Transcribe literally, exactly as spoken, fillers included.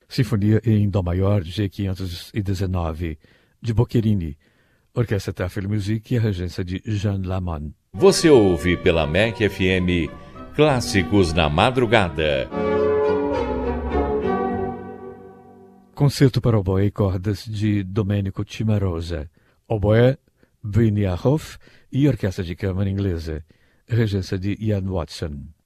Sinfonia em Dó maior G quinhentos e dezenove, de Boccherini, Orquestra Tafelmusik e a regência de Jean Lamont. Você ouve pela M E C F M Clássicos na Madrugada. Concerto para oboé e cordas de Domenico Cimarosa, oboé Brynja Hoff e Orquestra de Câmara Inglesa, regência de Ian Watson.